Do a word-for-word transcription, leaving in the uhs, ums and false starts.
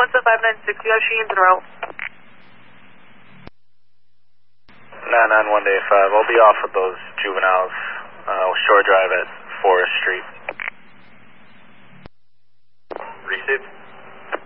Delta five nine six, you have Sheehan's en route. nine nine one day five, I'll be off with those juveniles, uh, Shore Drive at Forest Street.